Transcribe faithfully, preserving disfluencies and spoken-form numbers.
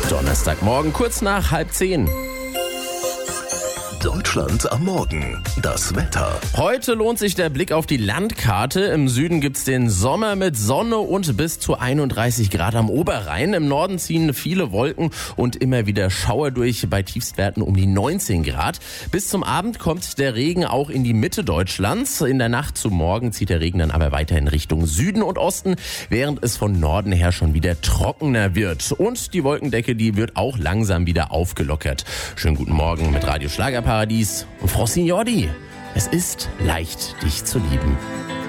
Donnerstagmorgen, kurz nach halb zehn. Deutschland am Morgen. Das Wetter. Heute lohnt sich der Blick auf die Landkarte. Im Süden gibt's den Sommer mit Sonne und bis zu einunddreißig Grad am Oberrhein. Im Norden ziehen viele Wolken und immer wieder Schauer durch bei Tiefstwerten um die neunzehn Grad. Bis zum Abend kommt der Regen auch in die Mitte Deutschlands. In der Nacht zum Morgen zieht der Regen dann aber weiter in Richtung Süden und Osten, während es von Norden her schon wieder trockener wird. Und die Wolkendecke, die wird auch langsam wieder aufgelockert. Schönen guten Morgen mit Radio Schlagerparadies und Frau Signori. Es ist leicht, dich zu lieben.